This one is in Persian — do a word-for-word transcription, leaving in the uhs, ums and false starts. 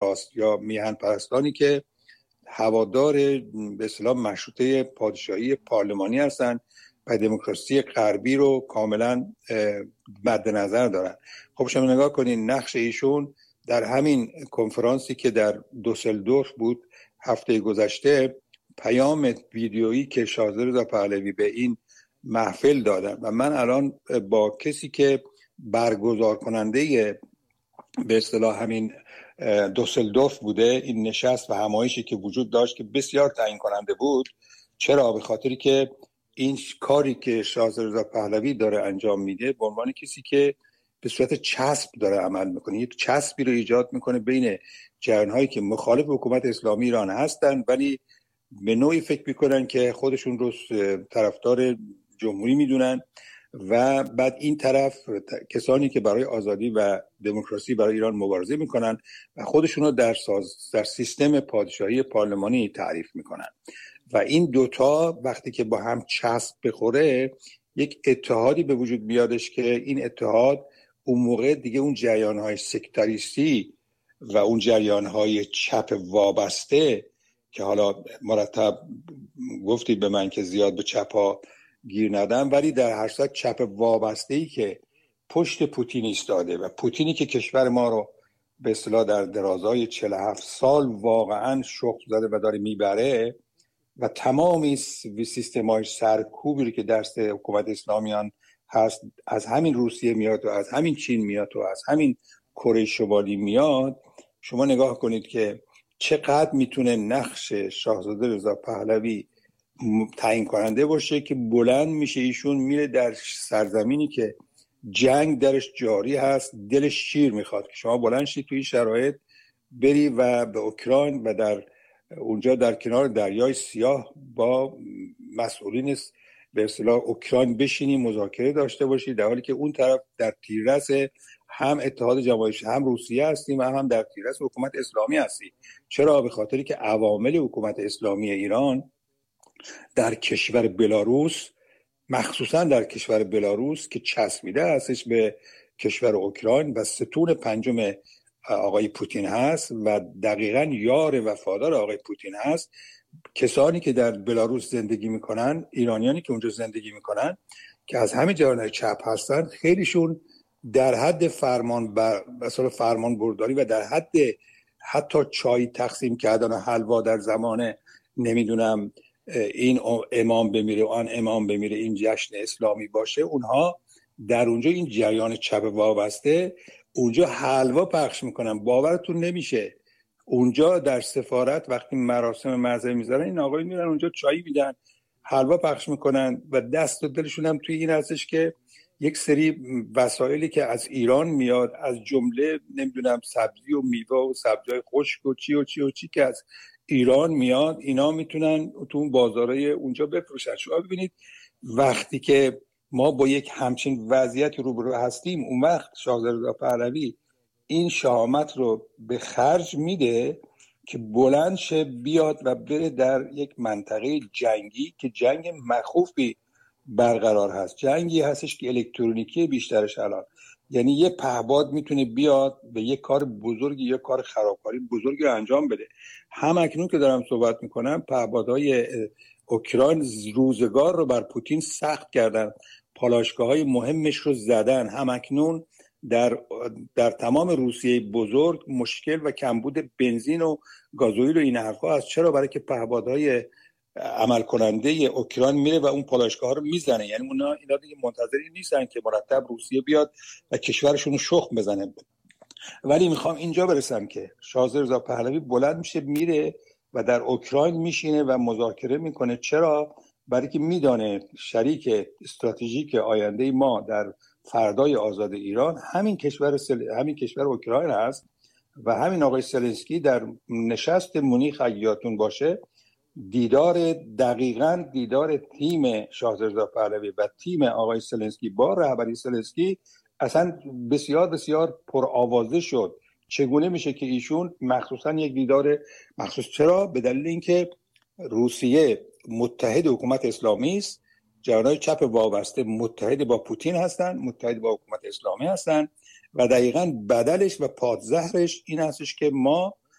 خواست یا میهن پرستانی که هوادار به اصطلاح مشروطه پادشاهی پارلمانی هستن و دموکراسی غربی رو کاملا مد نظر دارن. خب شما نگاه کنین نقش ایشون در همین کنفرانسی که در دوسلدورف بود هفته گذشته، پیام ویدیویی که شاهزاده رضا پهلوی به این محفل دادن و من الان با کسی که برگزار کننده به اصطلاح همین دوسلدورف بوده، این نشست و همایشی که وجود داشت که بسیار تعیین کننده بود. چرا؟ به خاطری که این کاری که شاهزاده رضا پهلوی داره انجام میده به عنوان کسی که به صورت چسب داره عمل میکنه، یک چسبی رو ایجاد میکنه بین جریان‌هایی که مخالف حکومت اسلامی ایران هستن ولی به نوعی فکر میکنن که خودشون رو طرفدار جمهوری میدونن و بعد این طرف کسانی که برای آزادی و دموکراسی برای ایران مبارزه میکنن و خودشون رو در, ساز، در سیستم پادشاهی پارلمانی تعریف میکنن و این دوتا وقتی که با هم چسب بخوره یک اتحادی به وجود بیادش که این اتحاد اون موقع دیگه اون جریان‌های سکتاریستی و اون جریان‌های چپ وابسته که حالا مرتب گفتید به من که زیاد به چپ ها گیر ندم، ولی در هر صورت چپ وابسته‌ای که پشت پوتین ایستاده و پوتینی که کشور ما رو به اصطلاح در درازای چهل و هفت سال واقعا شخم زده و داره میبره و تمامی سیستم‌های سرکوبی که دست حکومت اسلامیان هست از همین روسیه میاد و از همین چین میاد و از همین کره شمالی میاد. شما نگاه کنید که چقدر میتونه نقش شاهزاده رضا پهلوی تعیین کننده باشه که بلند میشه ایشون میره در سرزمینی که جنگ درش جاری هست، دلش شیر میخواد که شما بلند شید توی شرایط بری و به اوکراین و در اونجا در کنار دریای سیاه با مسئولین به اصطلاح اوکراین بشینی مذاکره داشته باشی، در حالی که اون طرف در تیررس هم اتحاد جماهیر هم روسیه هستیم و هم در تیررس حکومت اسلامی هستیم. چرا؟ به خاطری که عوامل حکومت اسلامی ایران در کشور بلاروس، مخصوصا در کشور بلاروس که چسبیده هستش به کشور اوکراین و ستون پنجم آقای پوتین هست و دقیقاً یار وفادار آقای پوتین هست، کسانی که در بلاروس زندگی میکنن، ایرانیانی که اونجا زندگی میکنن که از همه جریان‌های چپ هستن، خیلیشون در حد فرمان بر مثلا فرمان برداری و در حد حتی چای تقسیم کردن و حلوا در زمان نمیدونم این امام بمیره و آن امام بمیره این جشن اسلامی باشه، اونها در اونجا این جریان چپ وابسته اونجا حلوا پخش میکنن. باورتون نمیشه اونجا در سفارت وقتی مراسم مذهبی میذارن این آقای میرن اونجا چای میدن، حلوا پخش میکنن و دست و دلشون هم توی این هستش که یک سری وسایلی که از ایران میاد، از جمله نمیدونم سبزی و میوه و سبزی‌های خشک و چی و چی و چی که از ایران میاد، اینا میتونن تو اون بازارهای اونجا بفروشن. شما ببینید وقتی که ما با یک همچین وضعیت روبرو هستیم، اون وقت شاهزاده رضا پهلوی این شهامت رو به خرج میده که بلند شه بیاد و بره در یک منطقه جنگی که جنگ مخوفی برقرار هست، جنگی هستش که الکترونیکی بیشترش الان، یعنی یه پهباد میتونه بیاد به یه کار بزرگی یه کار خرابکاری بزرگی رو انجام بده. هم اکنون که دارم صحبت میکنم پهبادهای اوکراین روزگار رو بر پوتین سخت کردن، پالایشگاه‌های مهمش رو زدن. هم اکنون در در تمام روسیه بزرگ مشکل و کمبود بنزین و گازوئیل و این حرفا هست. چرا؟ برای که پهپادهای عمل کننده اوکراین میره و اون پالایشگاه رو میزنه. یعنی اونا اینا دیگه منتظری نیستن که مرتب روسیه بیاد و کشورشون رو شخم بزنه. ولی میخوام اینجا برسم که شاهزاده رضا پهلوی بلند میشه میره و در اوکراین میشینه و مذاکره میکنه. چرا؟ برای که میدانه شریک استراتژیک آینده ما در فردای آزاد ایران همین کشور سل... همین کشور اوکراین هست و همین آقای زلنسکی در نشست مونیخ اگه یادتون باشه دیدار دقیقاً دیدار تیم شاهزاده رضا پهلوی و تیم آقای زلنسکی با رهبری زلنسکی اصلا بسیار بسیار پرآوازه شد. چگونه میشه که ایشون مخصوصاً یک دیدار مخصوص، چرا؟ به دلیل اینکه روسیه متحد حکومت اسلامی است، جریان‌های چپ وابسته متحد با پوتین هستن، متحد با حکومت اسلامی هستن و دقیقاً بدلش و پادزهرش این هستش که ما